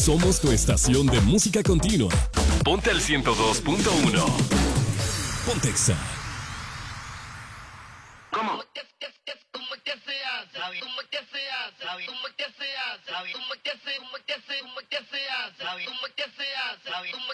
Somos tu estación de música continua. Ponte al 102.1. Pontexa. ¿Cómo? ¿Cómo que se hace? ¿Cómo que se hace? ¿Cómo que se hace? ¿Cómo que se hace? ¿Cómo que se hace? ¿Cómo que se hace? ¿Cómo que se hace?